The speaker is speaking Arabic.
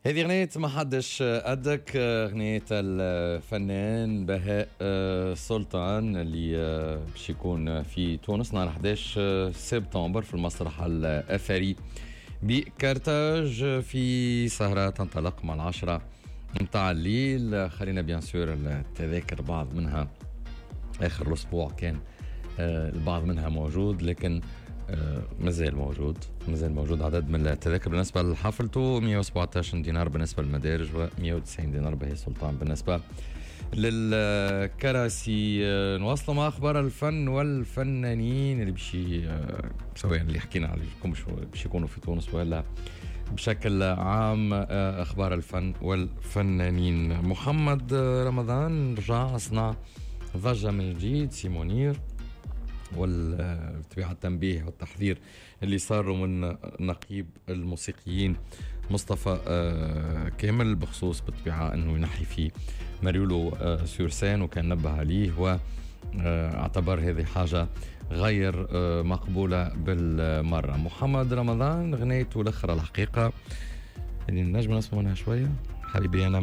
هذه أغنية ما حدش قدك، أغنية الفنان بهاء سلطان اللي باش يكون في تونس نهار 11 سبتمبر في المسرح الأثري بكرتاج في سهرة تنطلق مع 10 متاع الليل. خلينا بيان سور التذاكر بعض منها آخر الأسبوع كان البعض منها موجود، لكن مازال موجود عدد من التذاكر. بالنسبة لحفلته 117 دينار بالنسبة للمدارج و190 دينار بهاء سلطان بالنسبة للكراسي. نواصلوا مع أخبار الفن والفنانين اللي سواء اللي حكينا عليكم باش يكونوا في تونس ولا بشكل عام. أخبار الفن والفنانين، محمد رمضان رجع صنع ضجة من جديد، سيمونير والطبيعة التنبيه والتحذير اللي صاروا من نقيب الموسيقيين مصطفى كامل بخصوص بالطبيعة أنه ينحي في مريولو سورسان، وكان نبه عليه واعتبر هذه حاجة غير مقبولة بالمرة. محمد رمضان غنيته الأخرى الحقيقة اللي نجم نسمع منها شوية، حبيبي أنا